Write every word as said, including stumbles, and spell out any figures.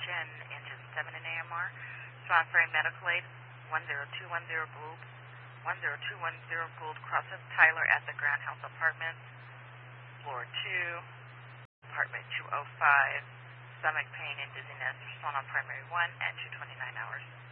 ten inches, seven in A M R. Swan Ferry Medical Aid, one zero two one zero Gould, one zero two one zero Gould crosses Tyler at the Grand House Apartments, floor two, apartment two oh five, stomach pain and dizziness, Swan on primary one at two twenty-nine hours.